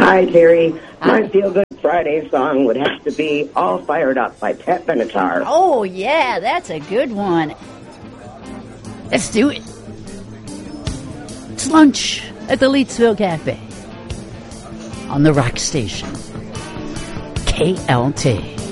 Hi, Terry. My Feel Good Friday song would have to be All Fired Up by Pat Benatar. Oh, yeah, that's a good one. Let's do it. It's lunch at the Leetsville Cafe on the Rock Station. KLT.